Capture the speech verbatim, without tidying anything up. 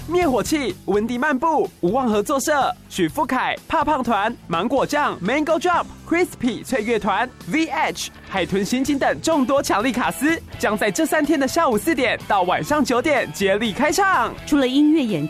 灭火器、温迪漫步、无望合作社、许富凯、怕胖团、芒果酱、Mango Drop、Crispy 翠乐团、V H、海豚刑警等众多强力卡司，将在这三天的下午四点到晚上九点接力开唱。 除了音乐演